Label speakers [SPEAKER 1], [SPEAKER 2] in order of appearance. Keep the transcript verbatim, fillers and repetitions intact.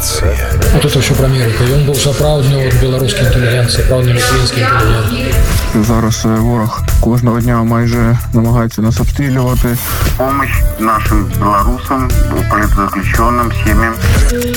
[SPEAKER 1] Нація.
[SPEAKER 2] Вот это все про Америку. Ён був сапраўдны от беларускі інтэлігент, сапраўдны літвінскі інтэлігент.
[SPEAKER 3] Зараз ворог кожного дня майже намагається нас обстрілювати.
[SPEAKER 4] Помощь нашим белорусам, политзаключенным, семьям.